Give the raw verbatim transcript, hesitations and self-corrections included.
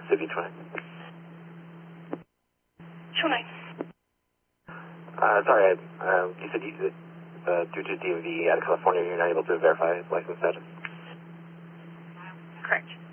City twenty. Show nine. Uh, sorry, I, uh, you said you, uh, due to D M V out of California, you're not able to verify license status? Correct.